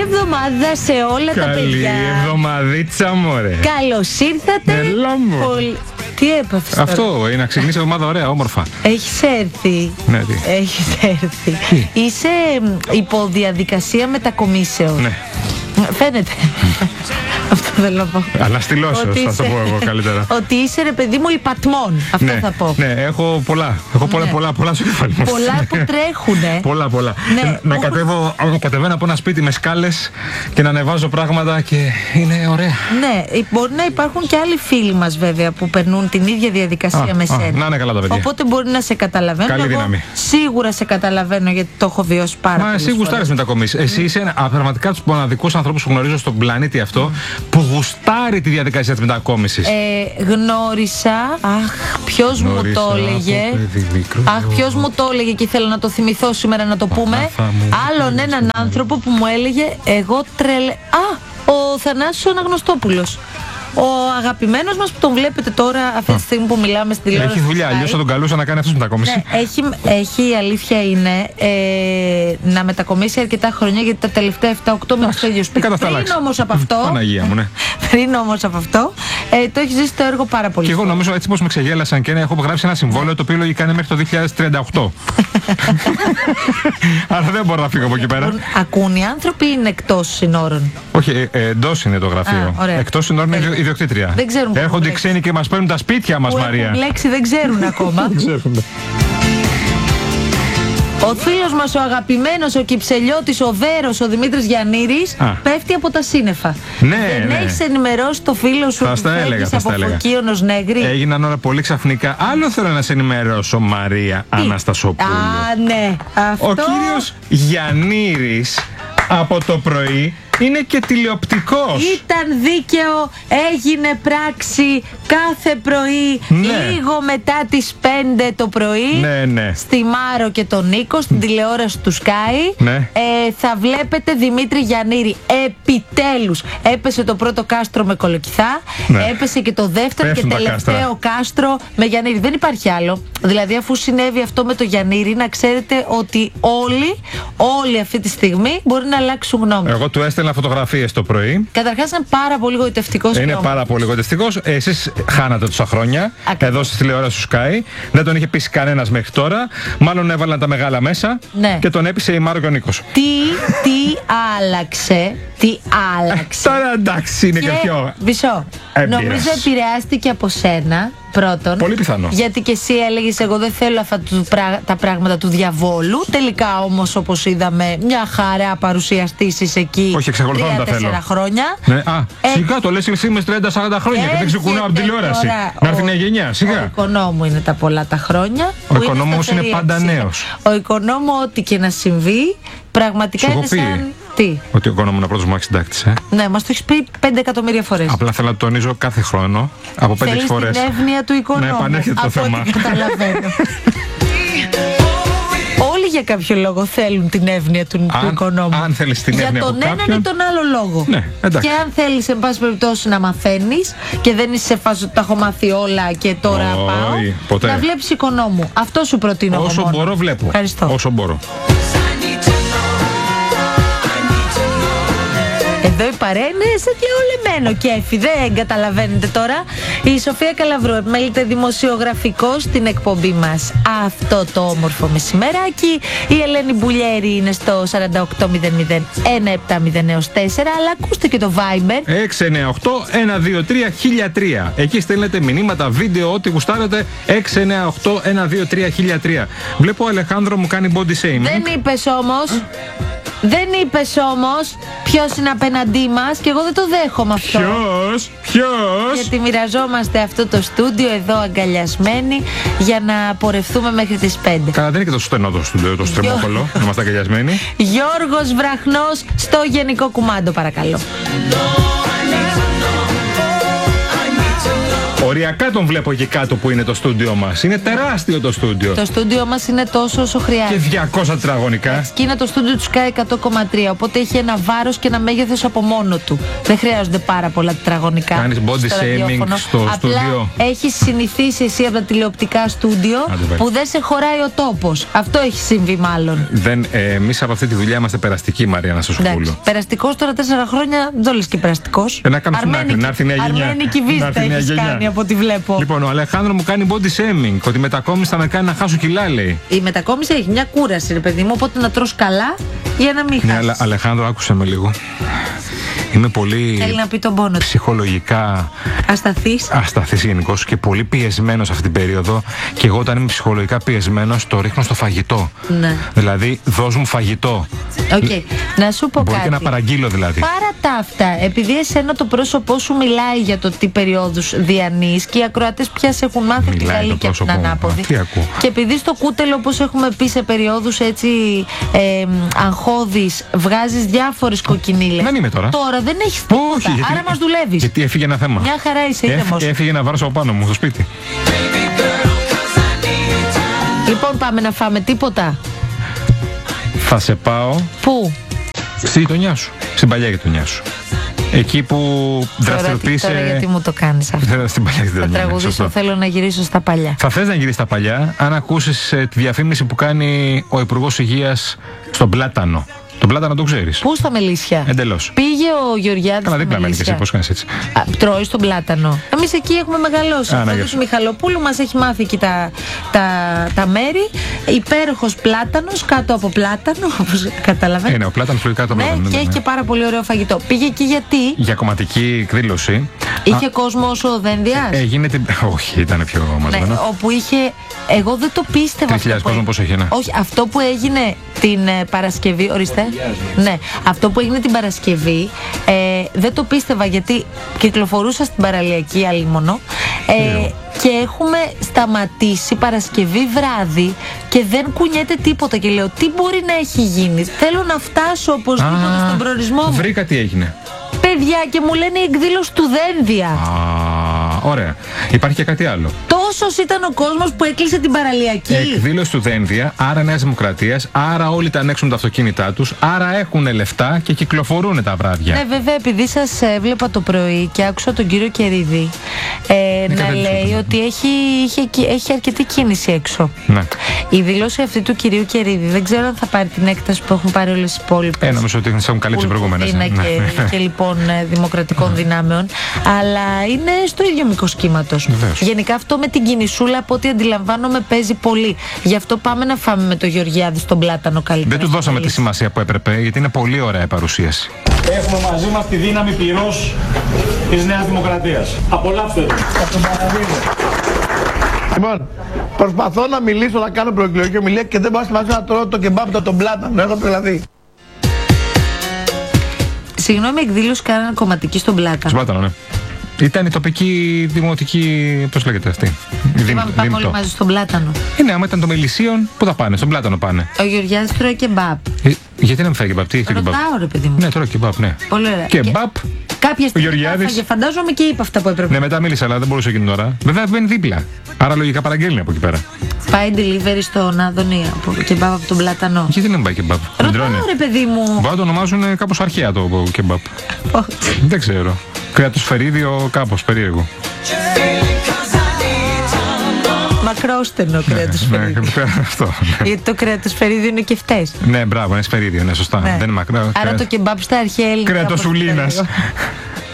εβδομάδα σε όλα τα παιδιά. Καλή εβδομαδίτσα, μωρέ. Καλώς ήρθατε. Τι έπαθες τώρα? Αυτό είναι να ξεκινήσει η εβδομάδα ωραία, όμορφα. Έχεις έρθει. Ναι, τι? Έχεις έρθει. Είσαι υπό διαδικασία μετακομίσεως. Ναι. Φαίνεται. Αυτό θέλω να πω. Αναστηλώσεως, θα το πω εγώ καλύτερα. Ότι είσαι, ρε παιδί μου, υπατμών. Αυτό Ναι, θα πω. ναι, έχω πολλά. Έχω πολλά στο κεφάλι μου. Πολλά που τρέχουνε. Πολλά. Ναι. Να κατεβαίνω από ένα σπίτι με σκάλες και να ανεβάζω πράγματα και είναι ωραία. Ναι, μπορεί να υπάρχουν και άλλοι φίλοι μας βέβαια που περνούν την ίδια διαδικασία με σένα. Να είναι καλά τα παιδιά. Οπότε μπορεί να σε καταλαβαίνω. Καλή δύναμη. Σίγουρα σε καταλαβαίνω γιατί το έχω βιώσει πάρα πολύ. Μα εσύ γουστάρεις μετακομίσεις. Εσύ είσαι πραγματικά από τους μοναδικούς ανθρώπους που γνωρίζω στον πλανήτη αυτό που γουστάρει τη διαδικασία της μετακόμισης. Γνώρισα. Αχ, ποιος μου το έλεγε. Αχ, ποιος μου το έλεγε και ήθελα να το θυμηθώ σήμερα να το πούμε. Άλλον έναν άνθρωπο που μου έλεγε εγώ ο Θανάσης ο Αναγνωστόπουλος. Ο αγαπημένος μας που τον βλέπετε τώρα αυτή τη στιγμή που μιλάμε στην τηλεόραση. Έχει δουλειά, αλλιώς θα τον καλούσα να κάνει αυτός μετακόμιση. Ναι, έχει, η αλήθεια είναι να μετακομίσει αρκετά χρόνια γιατί τα τελευταία 7-8 μήνες στο ίδιο σπίτι. Πριν όμως από αυτό. Παναγία μου, ναι. Πριν όμως από αυτό, το έχει ζήσει το έργο πάρα πολύ. Και εγώ νομίζω έτσι πως με ξεγέλασαν και έχω γράψει ένα συμβόλαιο το οποίο λογικά είναι μέχρι το 2038. Άρα δεν μπορώ να φύγω από εκεί πέρα. Ακούν οι άνθρωποι ή είναι εκτός συνόρων? Όχι, εντός είναι το γραφείο. Εκτός συνόρων είναι ιδιοκτήτρια. Έρχονται οι ξένοι και μας παίρνουν τα σπίτια μας, Μαρία. Έχουν λέξει, δεν ξέρουν ακόμα. Ο φίλος μας, ο αγαπημένος, ο Κυψελιώτης, ο Βέρος, ο Δημήτρης Γιαννήρης, πέφτει από τα σύννεφα. Ναι, δεν έχεις ενημερώσει το φίλο σου ότι φεύγεις από Φωκίωνος Νέγρη? Έγιναν όλα πολύ ξαφνικά. Άλλο θέλω να σε ενημερώσω, Μαρία Αναστασοπούλου. Ναι, αυτό. Ο κύριος Γιαννήρης από το πρωί είναι και τηλεοπτικός. Ήταν δίκαιο, έγινε πράξη κάθε πρωί, λίγο μετά τις 5 το πρωί, στη Μάρο και τον Νίκο, στην τηλεόραση του Sky. Θα βλέπετε Δημήτρη Γιαννήρη. Επιτέλους έπεσε το πρώτο κάστρο με Κολοκυθά, έπεσε και το δεύτερο και τελευταίο κάστρο με Γιαννήρη. Δεν υπάρχει άλλο. Δηλαδή, αφού συνέβη αυτό με το Γιαννήρη, να ξέρετε ότι όλοι αυτή τη στιγμή μπορεί να αλλάξουν γνώμη. Εγώ του έστελνα φωτογραφίες το πρωί. Καταρχάς ήταν πάρα πολύ γοητευτικός. Είναι πάρα πολύ γοητευτικός. Εσείς χάνατε τόσα χρόνια εδώ στη τηλεόραση του Sky. Δεν τον είχε πείσει κανένας μέχρι τώρα. Μάλλον έβαλαν τα μεγάλα μέσα και τον έπεισε η Μάρο και ο Νίκος. Τι άλλαξε. Τώρα εντάξει είναι και πιο. Βυσό. Νομίζω επηρεάστηκε από σένα. Πρώτον. Πολύ πιθανό. Γιατί και εσύ έλεγες εγώ δεν θέλω αυτά τα πράγματα του διαβόλου. Τελικά όμως όπως είδαμε μια χαρά παρουσιαστήσεις εκεί. Όχι, εξακολουθώ να τα θέλω. 4 χρόνια. Ναι, σιγά το λες εσύ με 30-40 χρόνια και δεν ξεκουνάω από τηλεόραση. Να έρθει μια γενιά, σιγά. Ο οικονόμου είναι τα πολλά τα χρόνια. Ο οικονόμος είναι πάντα νέος. Ο οικονόμου ό,τι και να συμβεί πραγματικά είναι σαν. Τι? Ότι ο οικονόμου είναι πρώτος μου συντάκτης. Ναι, μας το έχεις πει 5 εκατομμύρια φορές. Απλά θέλω να το τονίζω κάθε χρόνο από 5 φορές. Την εύνοια του οικονόμου. Ναι, επανέρχεται το θέμα. Καταλαβαίνω. Όλοι για κάποιο λόγο θέλουν την εύνοια του οικονόμου. Αν θέλεις την εύνοια για τον έναν ή τον άλλο λόγο. Ναι, εντάξει. Και αν θέλεις, εν πάση περιπτώσει, να μαθαίνεις και δεν είσαι σε φάση ότι τα έχω μάθει όλα και τώρα πάω. Ποτέ. Να βλέπεις οικονόμου. Αυτό σου προτείνω. Όσο μπορώ, βλέπω. Ευχαριστώ. Όσο μπορώ. Εδώ η παρέα είναι σε διαολεμένο κέφι. Δεν καταλαβαίνετε τώρα. Η Σοφία Καλαβρού επιμέλειται δημοσιογραφικός στην εκπομπή μας αυτό το όμορφο μεσημεράκι. Η Ελένη Μπουλιέρη είναι στο 4800 170 έως 4. Αλλά ακούστε και το Viber 698-123-1003. Εκεί στέλνετε μηνύματα, βίντεο, ό,τι γουστάρετε. 698-123-1003. Βλέπω ο Αλεχάνδρο μου κάνει body shaming. Δεν είπες όμως. Δεν είπες όμως ποιος είναι απέναντί μας και εγώ δεν το δέχομαι αυτό. Ποιος? Γιατί μοιραζόμαστε αυτό το στούντιο εδώ αγκαλιασμένοι για να πορευτούμε μέχρι τις 5. Καλά, δεν είναι και τόσο στενό το στούντιο, το στρεμόκολο, να είμαστε αγκαλιασμένοι. Γιώργος Βραχνός στο Γενικό Κουμάντο, παρακαλώ. Οριακά τον βλέπω εκεί κάτω που είναι το στούντιο μας. Είναι τεράστιο το στούντιο. Το στούντιο μας είναι τόσο όσο χρειάζεται. Και 200 τετραγωνικά. Και είναι το στούντιο του Sky 100,3. Οπότε έχει ένα βάρος και ένα μέγεθος από μόνο του. Δεν χρειάζονται πάρα πολλά τετραγωνικά. Κάνεις body shaming στο στούντιο. Έχεις συνηθίσει εσύ από τα τηλεοπτικά στούντιο που δεν σε χωράει ο τόπος. Αυτό έχει συμβεί μάλλον. Εμείς από αυτή τη δουλειά είμαστε περαστικοί, Μαριάννα Σωσοπούλου. Περαστικός τώρα 4 χρόνια, δεν το λες και περαστικός. Να κάνουμε στην άκρη, να έρθει μια γενιά. Αρμένικη βίστα έχεις κάνει από ό,τι βλέπω. Λοιπόν, ο Αλεχάνδρο μου κάνει body shaming. Ότι η μετακόμιση θα με κάνει να χάσω κιλά, λέει. Η μετακόμιση έχει μια κούραση, ρε παιδί μου, οπότε να τρως καλά για να μην χάσεις. Ναι, Αλεχάνδρο, άκουσε με λίγο. Είμαι πολύ. Θέλει να πει τον πόνο του. Ψυχολογικά ασταθής γενικώς και πολύ πιεσμένος αυτή την περίοδο. Και εγώ, όταν είμαι ψυχολογικά πιεσμένος, το ρίχνω στο φαγητό. Ναι. Δηλαδή, δώσ' μου φαγητό. Okay. Να σου πω Μπορεί κάτι. και να παραγγείλω δηλαδή. Παρά τα αυτά, επειδή εσένα το πρόσωπό σου μιλάει για το τι περιόδους διανύεις και οι ακροατές πια σε έχουν μάθει τη καλή και την ανάποδη. Και επειδή στο κούτελο, όπως έχουμε πει, σε περιόδους έτσι αγχώδεις, βγάζεις διάφορες κοκκινίλες. Δεν είμαι τώρα. Τώρα δεν έχεις τίποτα. Άρα μας δουλεύεις. Γιατί έφυγε ένα θέμα. Μια χαρά είσαι, ήρεμος. Έφυγε ένα βάρος από πάνω μου στο σπίτι. Λοιπόν, πάμε να φάμε τίποτα. Θα σε πάω. Πού? Στη γειτονιά σου. Στην παλιά γειτονιά σου. Εκεί που δραστηριοποιείσαι. Τώρα γιατί μου το κάνεις αυτό? Στην παλιά γειτονιά. Θα τραγουδήσω, θέλω να γυρίσω στα παλιά. Θα θες να γυρίσεις στα παλιά αν ακούσεις τη διαφήμιση που κάνει ο Υπουργός Υγείας στον Πλάτανο. Τον Πλάτανο το ξέρεις. Πού στα Μελίσια? Εντελώς. Πήγε ο Γεωργιάδης. Καλά, δίπλα μένει και εσύ, πώς κάνεις έτσι. Τρώει στον Πλάτανο. Εμείς εκεί έχουμε μεγαλώσει. Ο Φώτος Μιχαλοπούλου μας έχει μάθει εκεί τα μέρη. Υπέροχος πλάτανος, κάτω από πλάτανο, όπως καταλαβαίνετε. Είναι ο πλάτανος που κάτω από πλάτανο. Και έχει και πάρα πολύ ωραίο φαγητό. Πήγε εκεί γιατί? Για κομματική εκδήλωση. Είχε κόσμο όσο Δένδιας? Όχι, ήταν πιο μαζεμένο. Ναι, όπου είχε. Εγώ δεν το πίστευα. 3.000 κόσμο πώς έγινε. Όχι, αυτό που έγινε την Παρασκευή. Ορίστε. Ναι, αυτό που έγινε την Παρασκευή δεν το πίστευα, γιατί κυκλοφορούσα στην παραλιακή Αλίμονο και έχουμε σταματήσει Παρασκευή βράδυ και δεν κουνιέται τίποτα και λέω τι μπορεί να έχει γίνει. Θέλω να φτάσω οπωσδήποτε στον προορισμό μου. Βρήκα τι έγινε. Παιδιά, και μου λένε η εκδήλωση του Δένδια. Ωραία. Υπάρχει και κάτι άλλο. Τόσος ήταν ο κόσμος που έκλεισε την παραλιακή. Εκδήλωση του Δένδια, άρα Νέας Δημοκρατίας, άρα όλοι τα ανέξουν τα αυτοκίνητά τους, άρα έχουν λεφτά και κυκλοφορούν τα βράδια. Ναι, βέβαια, επειδή σας έβλεπα το πρωί και άκουσα τον κύριο Κερίδη να λέει ότι έχει αρκετή κίνηση έξω. Ναι. Η δήλωση αυτή του κυρίου Κερίδη δεν ξέρω αν θα πάρει την έκταση που έχουν πάρει όλες οι υπόλοιπες. Νομίζω ότι έχουν καλύψει προηγούμενες. Και λοιπόν δημοκρατικών δυνάμεων, αλλά είναι στο ίδιο μήκος κύματος. Γενικά αυτό με την κινησούλα, από ό,τι αντιλαμβάνομαι, παίζει πολύ. Γι' αυτό πάμε να φάμε με το Γεωργιάδη στον Πλάτανο καλύτερα. Δεν του δώσαμε τη σημασία που έπρεπε, γιατί είναι πολύ ωραία η παρουσίαση. Έχουμε μαζί μας τη δύναμη πυρός της Νέας Δημοκρατίας. Απολαύστε το. Λοιπόν, προσπαθώ να μιλήσω, να κάνω προεκλογική ομιλία και δεν πάω μαζί να τρώω το κεμπάπ τον Πλάτανο. Έχω τρελαθεί. Συγγνώμη, εκδήλωση κάνανε κομματική στον Πλάτανο. Στον Πλάτανο, ναι. Ήταν η τοπική δημοτική. Πώς λέγεται αυτή? Πάμε όλοι μαζί στον Πλάτανο. Ναι, άμα ήταν το Μελισσίον, πού θα πάνε? Στον Πλάτανο πάνε. Ο Γεωργιάδης τρώει κεμπάπ. Γιατί να μην φάει κεμπάπ? Τι έχει κεμπάπ? Ρωτάω, ρε παιδί μου. Ναι, τώρα κεμπάπ, ναι. Πολύ ωραία. Κεμπάπ. Κάποια στιγμή ο Γεωργιάδης. Και φαντάζομαι και είπε αυτά που έπρεπε. Ναι, μετά μίλησα, αλλά δεν μπορούσε εκείνη την ώρα. Βέβαια μπαίνει δίπλα. Άρα λογικά παραγγέλνει από εκεί πέρα. Πάει delivery στον Άδωνη από κεμπάπ από τον Πλάτανο. Γιατί δεν πάει κεμπάπ? Ρωτάω, ρε παιδί μου. Μπορεί να το ονομάζουν κάπως αρχαία το κεμπάπ. Δεν ξέρω. Κρεατοσφαιρίδιο, κάπως περίεργο. Μακρόστενο κρεατοσφαιρίδιο. Γιατί το κρεατοσφαιρίδιο είναι και φτές. Ναι, μπράβο, είναι σφαιρίδιο, ναι, σωστά. Δεν είναι μακρό. Άρα το κεμπάπ στα αρχαία ελληνικά. Κρεατοσουλίνας.